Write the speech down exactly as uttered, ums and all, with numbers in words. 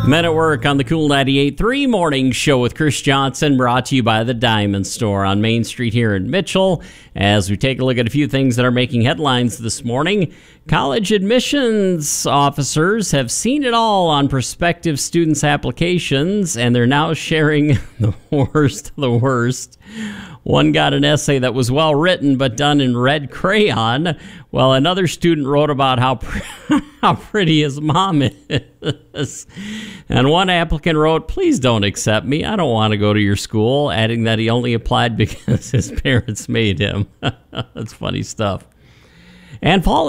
Men at Work on the Cool ninety-eight point three Morning Show with Chris Johnson, brought to you by the Diamond Store on Main Street here in Mitchell. As we take a look at a few things that are making headlines this morning, college admissions officers have seen it all on prospective students' applications, and they're now sharing the worst of the worst. One got an essay that was well written but done in red crayon, while another student wrote about how how pretty his mom is. And one applicant wrote, "Please don't accept me. I don't want to go to your school," adding that he only applied because his parents made him. That's funny stuff. And Paul